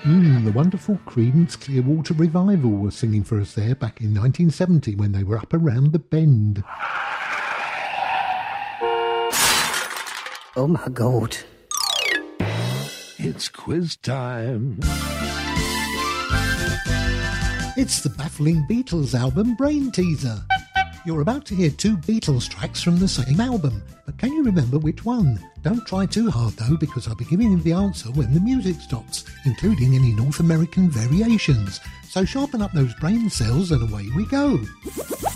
The wonderful Creedence Clearwater Revival were singing for us there back in 1970 when they were up around the bend. Oh my God. It's quiz time. It's the baffling Beatles album Brain Teaser. You're about to hear 2 Beatles tracks from the same album, but can you remember which one? Don't try too hard though, because I'll be giving you the answer when the music stops, including any North American variations. So sharpen up those brain cells and away we go.